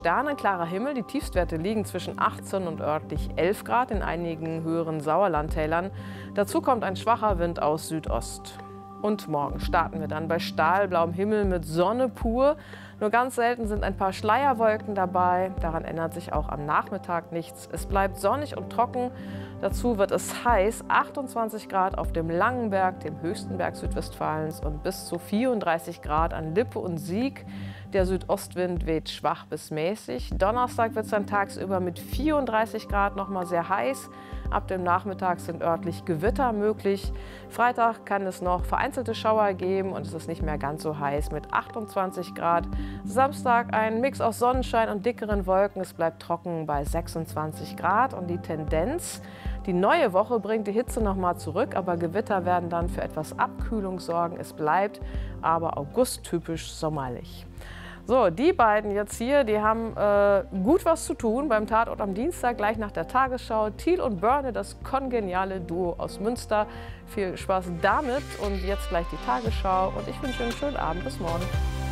Sternenklarer Himmel, die Tiefstwerte liegen zwischen 18 und örtlich 11 Grad in einigen höheren Sauerlandtälern. Dazu kommt ein schwacher Wind aus Südost. Und morgen starten wir dann bei stahlblauem Himmel mit Sonne pur. Nur ganz selten sind ein paar Schleierwolken dabei. Daran ändert sich auch am Nachmittag nichts. Es bleibt sonnig und trocken. Dazu wird es heiß, 28 Grad auf dem Langenberg, dem höchsten Berg Südwestfalens, und bis zu 34 Grad an Lippe und Sieg. Der Südostwind weht schwach bis mäßig. Donnerstag wird es dann tagsüber mit 34 Grad noch mal sehr heiß. Ab dem Nachmittag sind örtlich Gewitter möglich. Freitag kann es noch vereinzelte Schauer geben und es ist nicht mehr ganz so heiß mit 28 Grad. Samstag ein Mix aus Sonnenschein und dickeren Wolken. Es bleibt trocken bei 26 Grad und die Tendenz: die neue Woche bringt die Hitze noch mal zurück, aber Gewitter werden dann für etwas Abkühlung sorgen. Es bleibt aber augusttypisch sommerlich. So, die beiden jetzt hier, die haben gut was zu tun beim Tatort am Dienstag, gleich nach der Tagesschau. Thiel und Börne, das kongeniale Duo aus Münster. Viel Spaß damit und jetzt gleich die Tagesschau. Und ich wünsche einen schönen Abend. Bis morgen.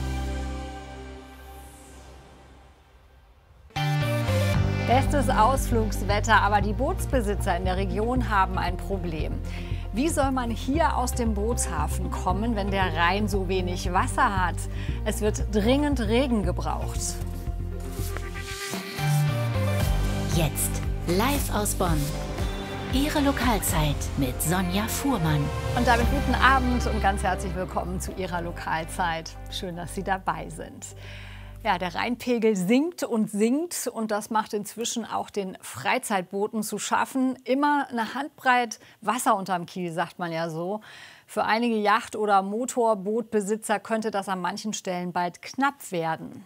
Bestes Ausflugswetter, aber die Bootsbesitzer in der Region haben ein Problem. Wie soll man hier aus dem Bootshafen kommen, wenn der Rhein so wenig Wasser hat? Es wird dringend Regen gebraucht. Jetzt live aus Bonn. Ihre Lokalzeit mit Sonja Fuhrmann. Und damit guten Abend und ganz herzlich willkommen zu Ihrer Lokalzeit. Schön, dass Sie dabei sind. Ja, der Rheinpegel sinkt und das macht inzwischen auch den Freizeitbooten zu schaffen. Immer eine Handbreit Wasser unterm Kiel, sagt man ja so. Für einige Yacht- oder Motorbootbesitzer könnte das an manchen Stellen bald knapp werden.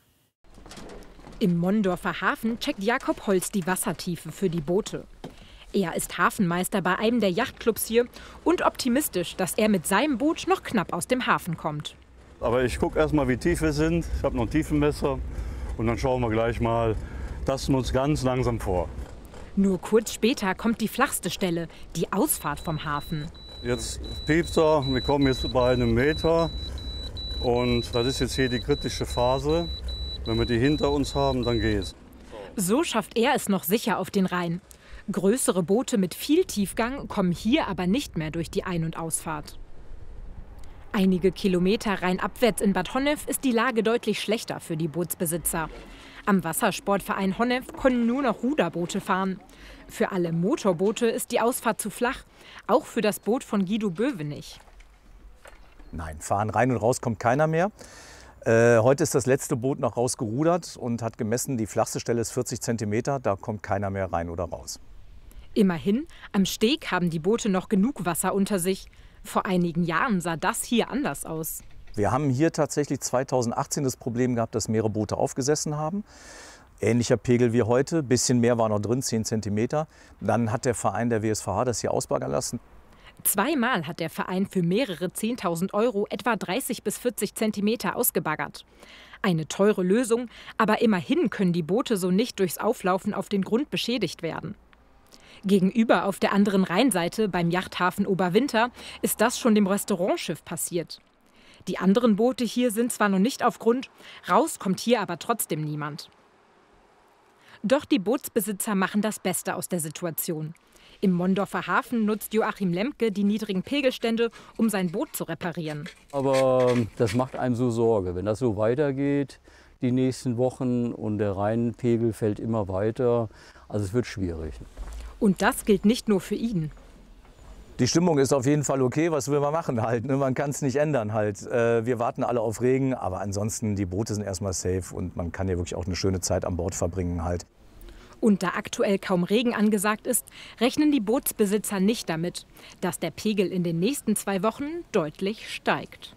Im Mondorfer Hafen checkt Jakob Holz die Wassertiefe für die Boote. Er ist Hafenmeister bei einem der Yachtclubs hier und optimistisch, dass er mit seinem Boot noch knapp aus dem Hafen kommt. Aber ich gucke erst mal, wie tief wir sind. Ich habe noch ein Tiefenmesser und dann schauen wir gleich mal. Tasten uns ganz langsam vor. Nur kurz später kommt die flachste Stelle, die Ausfahrt vom Hafen. Jetzt piepst er, wir kommen jetzt bei einem Meter und das ist jetzt hier die kritische Phase. Wenn wir die hinter uns haben, dann geht's. So schafft er es noch sicher auf den Rhein. Größere Boote mit viel Tiefgang kommen hier aber nicht mehr durch die Ein- und Ausfahrt. Einige Kilometer rheinabwärts in Bad Honnef ist die Lage deutlich schlechter für die Bootsbesitzer. Am Wassersportverein Honnef können nur noch Ruderboote fahren. Für alle Motorboote ist die Ausfahrt zu flach, auch für das Boot von Guido Böwe nicht. Nein, fahren rein und raus kommt keiner mehr. Heute ist das letzte Boot noch rausgerudert und hat gemessen, die flachste Stelle ist 40 cm, da kommt keiner mehr rein oder raus. Immerhin, am Steg haben die Boote noch genug Wasser unter sich. Vor einigen Jahren sah das hier anders aus. Wir haben hier tatsächlich 2018 das Problem gehabt, dass mehrere Boote aufgesessen haben. Ähnlicher Pegel wie heute, bisschen mehr war noch drin, 10 cm. Dann hat der Verein der WSVH das hier ausbaggern lassen. Zweimal hat der Verein für mehrere 10.000 € etwa 30 bis 40 cm ausgebaggert. Eine teure Lösung, aber immerhin können die Boote so nicht durchs Auflaufen auf den Grund beschädigt werden. Gegenüber auf der anderen Rheinseite beim Yachthafen Oberwinter ist das schon dem Restaurantschiff passiert. Die anderen Boote hier sind zwar noch nicht auf Grund, raus kommt hier aber trotzdem niemand. Doch die Bootsbesitzer machen das Beste aus der Situation. Im Mondorfer Hafen nutzt Joachim Lemke die niedrigen Pegelstände, um sein Boot zu reparieren. Aber das macht einem so Sorge, wenn das so weitergeht die nächsten Wochen und der Rheinpegel fällt immer weiter. Also es wird schwierig. Und das gilt nicht nur für ihn. Die Stimmung ist auf jeden Fall okay, was will man machen halt, ne? Man kann es nicht ändern halt. Wir warten alle auf Regen, aber ansonsten die Boote sind erstmal safe und man kann ja wirklich auch eine schöne Zeit an Bord verbringen halt. Und da aktuell kaum Regen angesagt ist, rechnen die Bootsbesitzer nicht damit, dass der Pegel in den nächsten 2 Wochen deutlich steigt.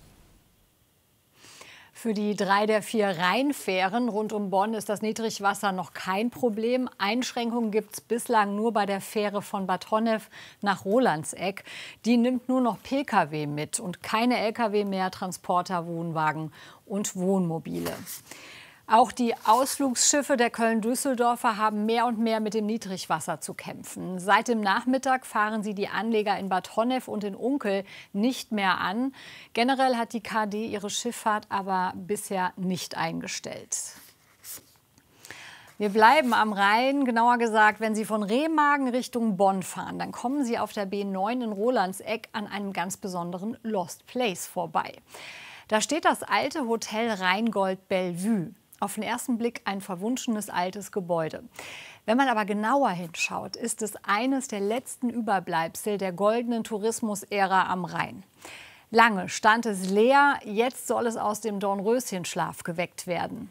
Für die 3 der 4 Rheinfähren rund um Bonn ist das Niedrigwasser noch kein Problem. Einschränkungen gibt es bislang nur bei der Fähre von Bad Honnef nach Rolandseck. Die nimmt nur noch Pkw mit und keine Lkw mehr, Transporter, Wohnwagen und Wohnmobile. Auch die Ausflugsschiffe der Köln-Düsseldorfer haben mehr und mehr mit dem Niedrigwasser zu kämpfen. Seit dem Nachmittag fahren sie die Anleger in Bad Honnef und in Unkel nicht mehr an. Generell hat die KD ihre Schifffahrt aber bisher nicht eingestellt. Wir bleiben am Rhein, genauer gesagt, wenn Sie von Remagen Richtung Bonn fahren, dann kommen Sie auf der B9 in Rolandseck an einem ganz besonderen Lost Place vorbei. Da steht das alte Hotel Rheingold Bellevue. Auf den ersten Blick ein verwunschenes altes Gebäude. Wenn man aber genauer hinschaut, ist es eines der letzten Überbleibsel der goldenen Tourismusära am Rhein. Lange stand es leer, jetzt soll es aus dem Dornröschenschlaf geweckt werden.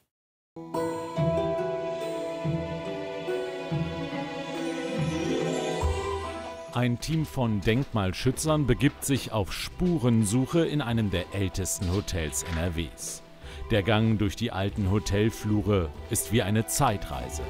Ein Team von Denkmalschützern begibt sich auf Spurensuche in einem der ältesten Hotels NRWs. Der Gang durch die alten Hotelflure ist wie eine Zeitreise.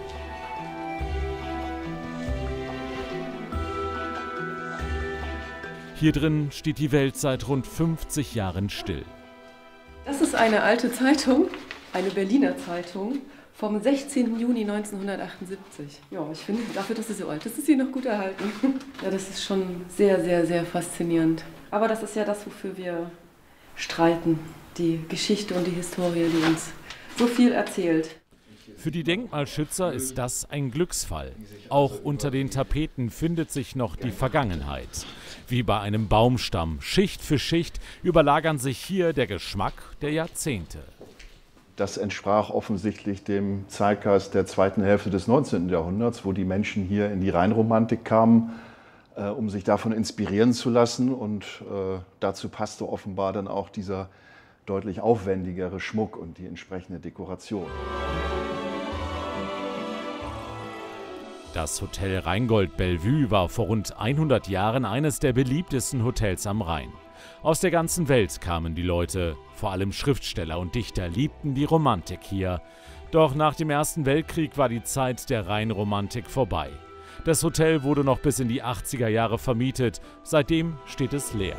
Hier drin steht die Welt seit rund 50 Jahren still. Das ist eine alte Zeitung, eine Berliner Zeitung vom 16. Juni 1978. Ja, ich finde, dafür, dass sie so alt ist, ist sie noch gut erhalten. Ja, das ist schon sehr, sehr, sehr faszinierend. Aber das ist ja das, wofür wir streiten. Die Geschichte und die Historie, die uns so viel erzählt. Für die Denkmalschützer ist das ein Glücksfall. Auch unter den Tapeten findet sich noch die Vergangenheit. Wie bei einem Baumstamm, Schicht für Schicht, überlagern sich hier der Geschmack der Jahrzehnte. Das entsprach offensichtlich dem Zeitgeist der zweiten Hälfte des 19. Jahrhunderts, wo die Menschen hier in die Rheinromantik kamen, um sich davon inspirieren zu lassen. Und dazu passte offenbar dann auch dieser deutlich aufwendigere Schmuck und die entsprechende Dekoration. Das Hotel Rheingold Bellevue war vor rund 100 Jahren eines der beliebtesten Hotels am Rhein. Aus der ganzen Welt kamen die Leute, vor allem Schriftsteller und Dichter liebten die Romantik hier. Doch nach dem Ersten Weltkrieg war die Zeit der Rheinromantik vorbei. Das Hotel wurde noch bis in die 80er Jahre vermietet, seitdem steht es leer.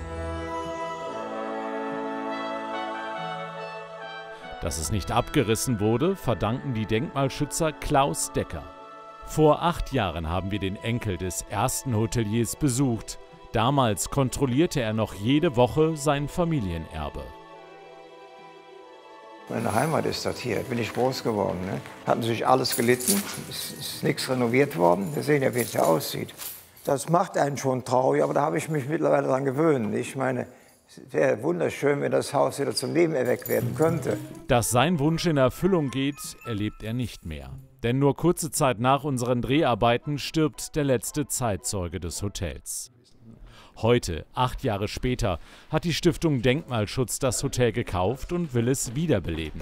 Dass es nicht abgerissen wurde, verdanken die Denkmalschützer Klaus Decker. Vor 8 Jahren haben wir den Enkel des ersten Hoteliers besucht. Damals kontrollierte er noch jede Woche sein Familienerbe. Meine Heimat ist das hier, bin ich groß geworden. Ne? Hatten sich alles gelitten, ist nichts renoviert worden. Wir sehen ja, wie es hier aussieht. Das macht einen schon traurig, aber da habe ich mich mittlerweile daran gewöhnt. Ich meine, es wäre wunderschön, wenn das Haus wieder zum Leben erweckt werden könnte. Dass sein Wunsch in Erfüllung geht, erlebt er nicht mehr. Denn nur kurze Zeit nach unseren Dreharbeiten stirbt der letzte Zeitzeuge des Hotels. Heute, 8 Jahre später, hat die Stiftung Denkmalschutz das Hotel gekauft und will es wiederbeleben.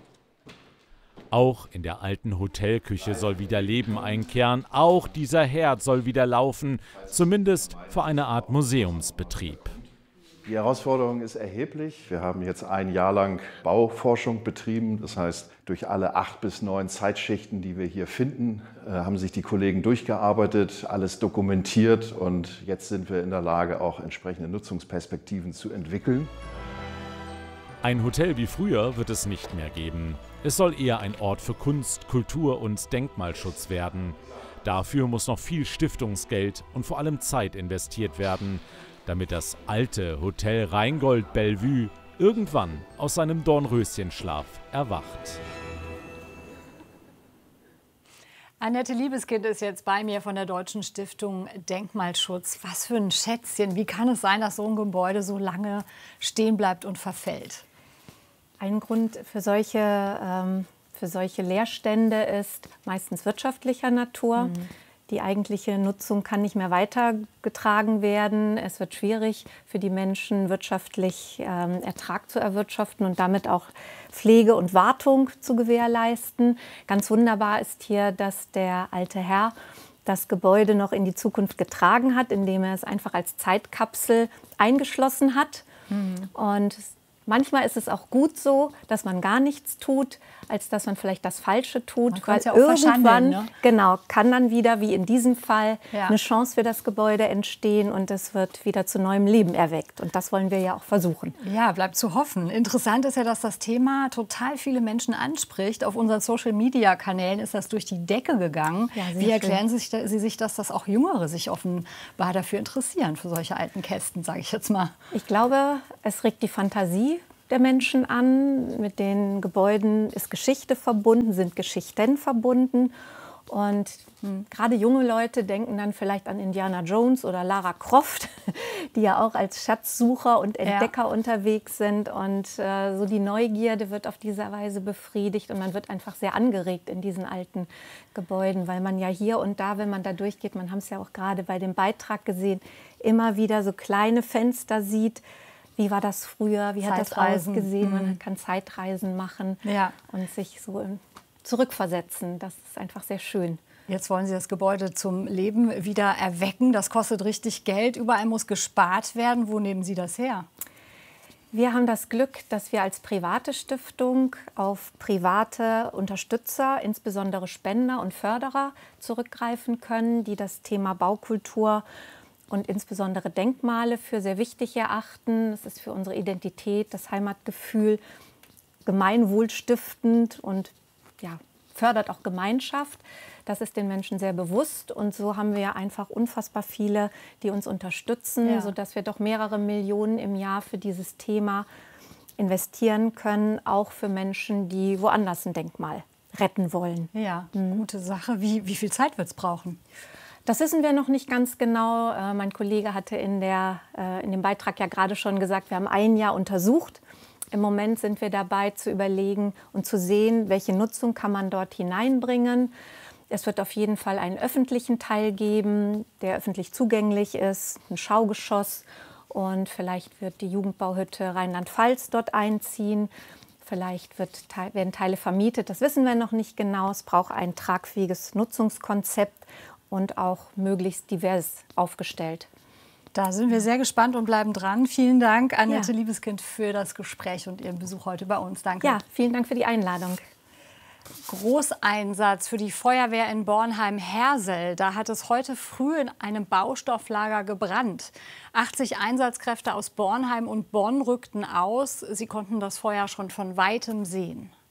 Auch in der alten Hotelküche soll wieder Leben einkehren, auch dieser Herd soll wieder laufen, zumindest für eine Art Museumsbetrieb. Die Herausforderung ist erheblich. Wir haben jetzt ein Jahr lang Bauforschung betrieben. Das heißt, durch alle 8 bis 9 Zeitschichten, die wir hier finden, haben sich die Kollegen durchgearbeitet, alles dokumentiert und jetzt sind wir in der Lage, auch entsprechende Nutzungsperspektiven zu entwickeln. Ein Hotel wie früher wird es nicht mehr geben. Es soll eher ein Ort für Kunst, Kultur und Denkmalschutz werden. Dafür muss noch viel Stiftungsgeld und vor allem Zeit investiert werden, damit das alte Hotel Rheingold Bellevue irgendwann aus seinem Dornröschenschlaf erwacht. Annette Liebeskind ist jetzt bei mir von der Deutschen Stiftung Denkmalschutz. Was für ein Schätzchen. Wie kann es sein, dass so ein Gebäude so lange stehen bleibt und verfällt? Ein Grund für solche Leerstände ist meistens wirtschaftlicher Natur. Die eigentliche Nutzung kann nicht mehr weitergetragen werden. Es wird schwierig für die Menschen, wirtschaftlich Ertrag zu erwirtschaften und damit auch Pflege und Wartung zu gewährleisten. Ganz wunderbar ist hier, dass der alte Herr das Gebäude noch in die Zukunft getragen hat, indem er es einfach als Zeitkapsel eingeschlossen hat. Und manchmal ist es auch gut so, dass man gar nichts tut, als dass man vielleicht das Falsche tut. Weil ja irgendwann, ne? Genau, kann dann wieder, wie in diesem Fall, eine Chance für das Gebäude entstehen und es wird wieder zu neuem Leben erweckt. Und das wollen wir ja auch versuchen. Ja, bleibt zu hoffen. Interessant ist ja, dass das Thema total viele Menschen anspricht. Auf unseren Social-Media-Kanälen ist das durch die Decke gegangen. Ja, wie erklären Sie sich, dass das auch Jüngere sich offenbar dafür interessieren, für solche alten Kästen, sage ich jetzt mal? Ich glaube, es regt die Fantasie der Menschen an. Mit den Gebäuden ist Geschichte verbunden, sind Geschichten verbunden. Und gerade junge Leute denken dann vielleicht an Indiana Jones oder Lara Croft, die ja auch als Schatzsucher und Entdecker unterwegs sind. Und so die Neugierde wird auf diese Weise befriedigt und man wird einfach sehr angeregt in diesen alten Gebäuden, weil man ja hier und da, wenn man da durchgeht, man hat es ja auch gerade bei dem Beitrag gesehen, immer wieder so kleine Fenster sieht. Wie war das früher? Wie hat das ausgesehen? Man kann Zeitreisen machen und sich so zurückversetzen. Das ist einfach sehr schön. Jetzt wollen Sie das Gebäude zum Leben wieder erwecken. Das kostet richtig Geld. Überall muss gespart werden. Wo nehmen Sie das her? Wir haben das Glück, dass wir als private Stiftung auf private Unterstützer, insbesondere Spender und Förderer, zurückgreifen können, die das Thema Baukultur und insbesondere Denkmale für sehr wichtig erachten. Das ist für unsere Identität, das Heimatgefühl gemeinwohlstiftend und fördert auch Gemeinschaft. Das ist den Menschen sehr bewusst. Und so haben wir einfach unfassbar viele, die uns unterstützen, sodass wir doch mehrere Millionen im Jahr für dieses Thema investieren können, auch für Menschen, die woanders ein Denkmal retten wollen. Ja, gute Sache. Wie viel Zeit wird es brauchen? Das wissen wir noch nicht ganz genau. Mein Kollege hatte in dem Beitrag ja gerade schon gesagt, wir haben ein Jahr untersucht. Im Moment sind wir dabei zu überlegen und zu sehen, welche Nutzung kann man dort hineinbringen. Es wird auf jeden Fall einen öffentlichen Teil geben, der öffentlich zugänglich ist, ein Schaugeschoss. Und vielleicht wird die Jugendbauhütte Rheinland-Pfalz dort einziehen. Vielleicht werden Teile vermietet, das wissen wir noch nicht genau. Es braucht ein tragfähiges Nutzungskonzept und auch möglichst divers aufgestellt. Da sind wir sehr gespannt und bleiben dran. Vielen Dank, Annette Liebeskind, für das Gespräch und Ihren Besuch heute bei uns. Danke. Ja, vielen Dank für die Einladung. Großeinsatz für die Feuerwehr in Bornheim-Hersel. Da hat es heute früh in einem Baustofflager gebrannt. 80 Einsatzkräfte aus Bornheim und Bonn rückten aus. Sie konnten das Feuer schon von Weitem sehen.